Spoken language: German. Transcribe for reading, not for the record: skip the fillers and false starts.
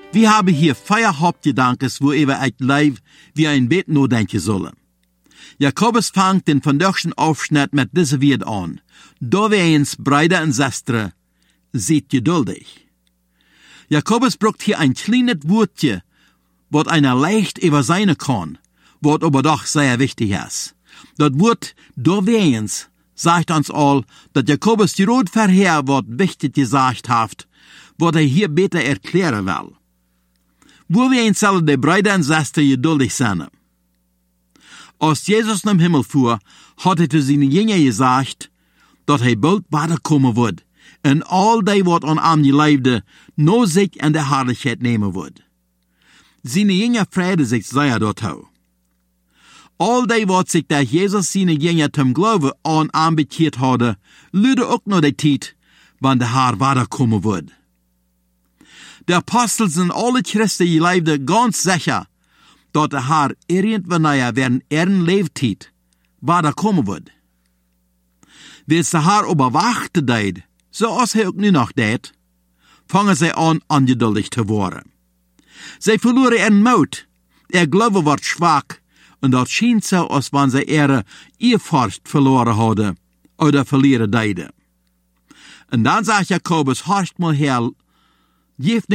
Wir haben hier 4 Hauptgedanken, wo wir ein Leib wie ein Bett denken sollen. Jakobus fängt den vandaagschen Aufschnitt mit diesem Wort an. Da weens, Brüder und Schwestern, seid geduldig. Jakobus braucht hier ein kleines Wortje, was einer leicht übersehen kann, was aber doch sehr wichtig ist. Das Wort da weens sagt uns all, dass Jakobus die Rot vorher was wichtig gesagt hat, was hier besser erklären will. Wo wir sollen die Brüder und Schwestern geduldig sein. Als Jesus nach dem Himmel fuhr, hat zu seinen Jüngern gesagt, dass bald weiterkommen wird und all die, was an ihm leefde, nur sich in der Herrlichkeit nehmen wird. Seine Jünger freuten sich sehr dazu. All die, was sich durch Jesus seine Jünger zum Glauben an ihm bekehrt hadden, lüde auch noch die Zeit, wann der Herr weiterkommen wird. Die Apostel sind alle Christen geleefde ganz sicher, dass der Herr irgendwann während ihren Lebenszeit weiterkommen wird. Wenn der Herr überwachte deed, so als er auch nu noch deed, fangen sie an, ungeduldig zu werden. Sie verloren ihren Mut, ihr Glaube wird schwach, und das schien so, als wenn sie ihre Ehrfurcht verloren hadden, oder verlieren deiden. Und dann sagt Jakobus, horcht mal her, geef